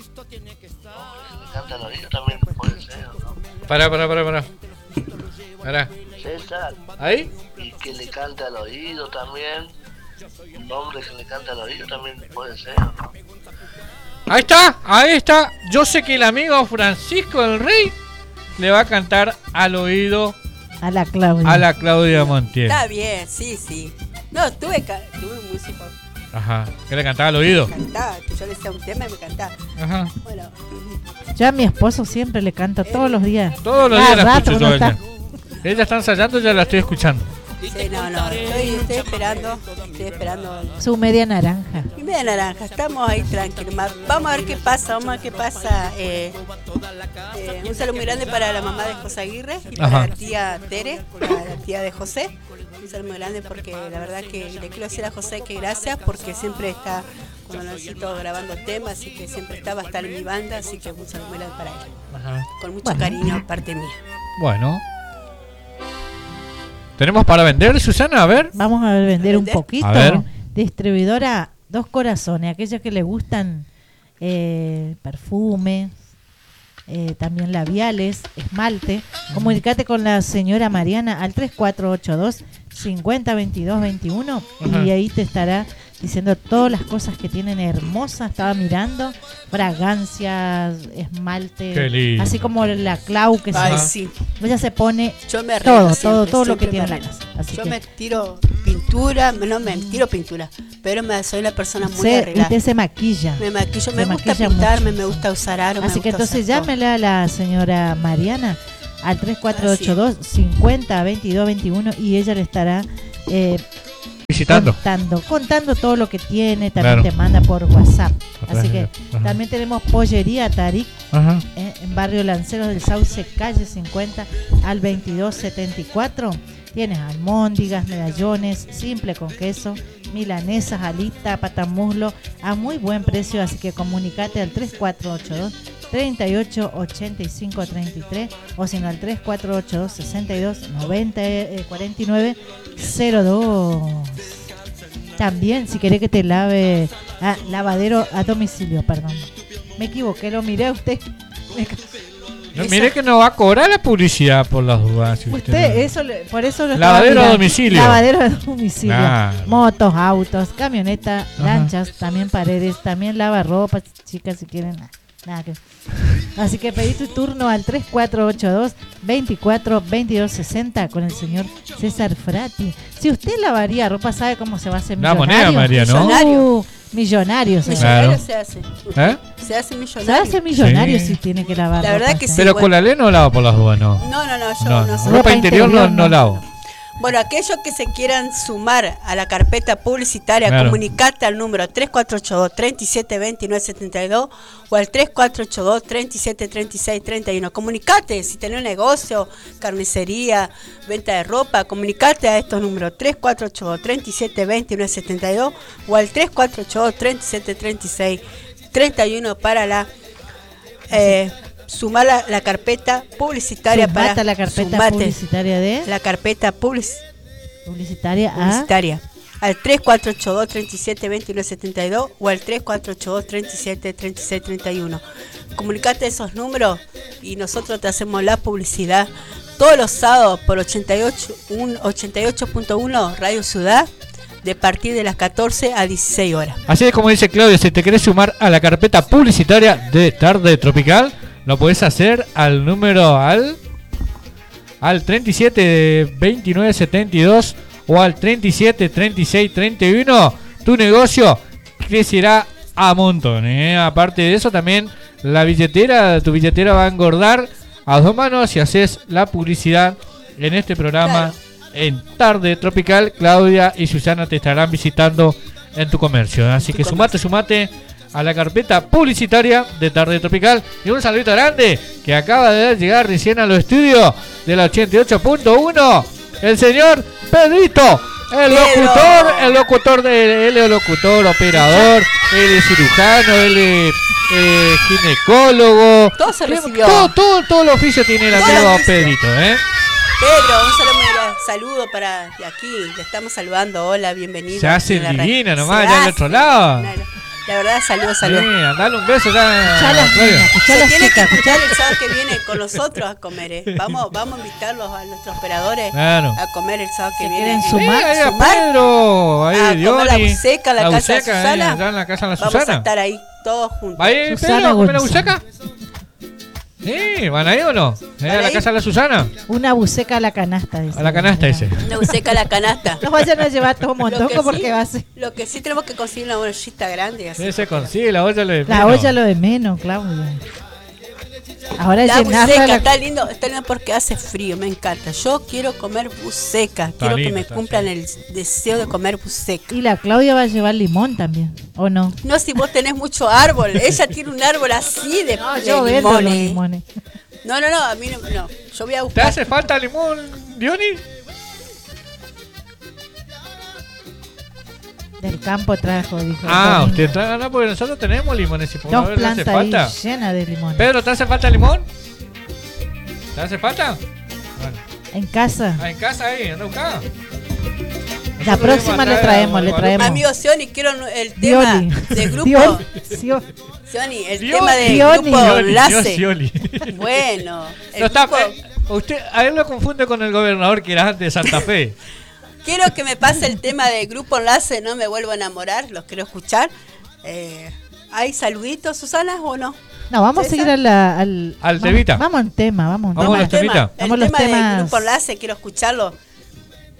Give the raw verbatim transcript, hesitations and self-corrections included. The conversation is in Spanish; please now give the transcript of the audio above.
Le canta al oído también puede ser, ¿no? Pará, pará, pará, pará. Pará. César. ¿Ahí? Y que le canta al oído también. Un hombre que le canta al oído también puede ser, ¿no? Ahí está, ahí está. Yo sé que el amigo Francisco del Rey le va a cantar al oído a la Claudia. A la Claudia Montiel. Está bien, sí, sí. No, tuve, tuve un músico. Ajá. ¿Qué le cantaba al oído? Me cantaba, que yo le decía un tema y me cantaba. Ajá. Bueno. Ya a mi esposo siempre le canto todos los días. Todos los días la escucho yo ella. Ella está ensayando, ya la estoy escuchando. Sí, no, no, estoy, estoy esperando, estoy esperando. Su media naranja. Mi media naranja, estamos ahí tranquilos. Vamos a ver qué pasa, vamos a ver qué pasa. Eh, eh, un saludo muy grande para la mamá de José Aguirre y para Ajá. la tía Tere, para la tía de José. Un saludo muy grande porque la verdad que le quiero decir a José que gracias porque siempre está, cuando lo necesito, grabando temas y que siempre está, va a estar en mi banda, así que un saludo muy grande para ella. Ajá. Con mucho bueno. cariño de parte mía. Bueno. ¿Tenemos para vender, Susana? A ver. Vamos a vender un poquito. A ver. Distribuidora Dos Corazones, aquellos que le gustan eh, perfumes, eh, también labiales, esmalte. Comunicate con la señora Mariana al tres cuatro ocho dos, cincuenta veintidós veintiuno y ahí te estará diciendo todas las cosas que tienen hermosas. Estaba mirando fragancias, esmalte, así como la Clau que Ay, se, sí. ella se pone yo me todo, siempre, todo, todo lo que tiene en la casa. Así yo que, me tiro pintura, no me tiro pintura, pero me, soy la persona muy se, arreglada. Usted se maquilla. Me maquillo, se me gusta maquilla pintarme, mucho. me gusta usar aro. Así me que gusta entonces llámele a la señora Mariana al tres cuatro ocho dos, cincuenta veintidós veintiuno y ella le estará eh, visitando, contando, contando todo lo que tiene. También claro. te manda por WhatsApp. Así que Ajá. también tenemos Pollería Tarik eh, en Barrio Lanceros del Sauce, calle cincuenta al veintidós setenta y cuatro. Tienes almóndigas, medallones, simple con queso, milanesas, alita, patamuslo a muy buen precio. Así que comunicate al tres cuatro ocho dos, treinta y ocho ochenta y cinco treinta y tres o sino al tres cuatro ocho dos, sesenta y dos noventa cuarenta y nueve cero dos. También si querés que te lave ah, lavadero a domicilio, perdón, me equivoqué, lo miré a usted. No, mire que no va a cobrar la publicidad por las dudas. Si usted, usted no. eso le, por eso lo lavadero a domicilio. Lavadero a domicilio. Nah. Motos, autos, camionetas, lanchas, también paredes, también lava ropa, chicas, si quieren. Nada, nada que. Así que pedí tu turno al tres cuatro ocho dos, veinticuatro veintidós sesenta con el señor César Frati. Si usted lavaría ropa, ¿sabe cómo se va a hacer la millonario? moneda, María, ¿no? Millonario. Uh, millonario, millonario claro. se hace. ¿Eh? Se hace millonario. Se hace millonario sí. si tiene que lavar la ropa, verdad que sí. Pero bueno. con la ley no lavo por las dudas, no. No, no, no, yo no, no, no. sé. Ropa, ropa interior, interior no, no, no lavo. Bueno, aquellos que se quieran sumar a la carpeta publicitaria, claro. comunicate al número tres cuatro ocho dos, treinta y siete veintinueve setenta y dos o al tres cuatro ocho dos, treinta y siete treinta y seis treinta y uno. Comunicate si tenés un negocio, carnicería, venta de ropa, comunicate a estos números tres cuatro ocho dos, treinta y siete veintinueve setenta y dos o al tres cuatro ocho dos, treinta y siete treinta y seis treinta y uno para la... Eh, sumar la, la carpeta publicitaria. Sumate para la carpeta sumate publicitaria de la carpeta public, publicitaria, publicitaria a, al tres cuatro ocho dos, treinta y siete veintinueve setenta y dos o al tres cuatro ocho dos, treinta y siete treinta y seis treinta y uno. Comunicate esos números y nosotros te hacemos la publicidad todos los sábados por ochenta y ocho punto uno Radio Ciudad, de partir de las catorce a dieciséis horas. Así es como dice Claudia, si te querés sumar a la carpeta publicitaria de Tarde Tropical, lo podés hacer al número al al treinta y siete veintinueve setenta y dos o al treinta y siete treinta y seis treinta y uno. Tu negocio crecerá a montón, ¿eh? Aparte de eso, también la billetera, tu billetera va a engordar a dos manos si haces la publicidad en este programa. Claro. En Tarde Tropical, Claudia y Susana te estarán visitando en tu comercio. Así que sumate, sumate a la carpeta publicitaria de Tarde Tropical. Y un saludito grande que acaba de llegar recién a los estudios de la ochenta y ocho punto uno, el señor Pedrito, el locutor, el locutor de él es locutor, operador, él es cirujano, él es eh, ginecólogo. Todo se recibió. Todo, todo, todo el oficio tiene el amigo Pedrito, ¿eh? Pedro, un saludo, saludo para de aquí, le estamos saludando, hola, bienvenido. Se hace divina nomás, allá al otro lado. La verdad, saludos, saludos. Sí, dale un beso ya. Escuchá las Claudia. niñas, escuchá Se las tiene que chicas, escuchar escuchá. el sábado que viene con nosotros a comer, ¿eh? Vamos, vamos a invitarlos a nuestros operadores Claro. a comer el sábado que ¿Se viene. quieren Sí, sumar? ahí a sumar. Pedro, ahí A comer Diony. la buceca, la casa de buceca, ahí, Susana. allá en la casa de la Vamos a Susana. estar ahí todos juntos. ¿Va a ir Susana Pedro a comer la González. buceca? Sí, ¿van ahí o no? ¿Eh, ¿Van a la ahí? casa de la Susana? Una buceca a la canasta. Dice. A la canasta dice. Una buceca a la canasta. No vayan a llevar todo un Lo montón que porque sí- va a ser. Lo que sí tenemos que conseguir una ollita grande. Así. Sí, se consigue la olla de La menos. olla lo de menos, Claudia. Ahora La llenarla buceca, la- está lindo, está lindo porque hace frío, me encanta. Yo quiero comer buceca, quiero que lindo, me está, cumplan sí. el deseo de comer buceca. Y la Claudia va a llevar limón también, ¿o no? No, si vos tenés mucho árbol, ella tiene un árbol así de, No, de yo vendo los limones. limones. No, no, no, a mí no, no. Yo voy a ¿Te buscar. hace falta limón, Diony? Del campo trajo, dijo. Ah, Domingo. usted trae, no, porque nosotros tenemos limones y por Dos ver, ¿te hace plantas ahí falta? llenas de limones. Pedro, ¿te hace falta limón? ¿Te hace falta? Bueno, En casa. ah, en casa ahí, anda a buscar. La próxima le traemos, le traemos. Amigo Sioni, quiero el tema Dioli. de grupo. Diol- Dio- Sioni, el Dioli. tema de Dioli. grupo Dioli, enlace. Dioli. Bueno, el No está, grupo- eh, usted, a él lo confunde con el gobernador que era antes de Santa Fe. quiero que me pase el tema de grupo enlace, no me vuelvo a enamorar, los quiero escuchar. Eh, ¿Hay saluditos, Susana, o no? No, vamos a César. seguir a la- al. Al vamos- temita. Vamos en tema, vamos. en Vamos a tema. los temitas. El Vamos a los tema de temas. grupo enlace, quiero escucharlo.